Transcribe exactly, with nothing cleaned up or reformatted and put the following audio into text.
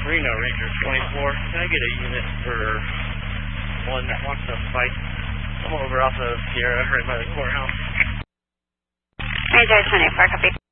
Reno Ranger twenty-four. Can I get a unit for one that wants to fight? I'm over off of Sierra, right by the courthouse. Ranger twenty-four, copy.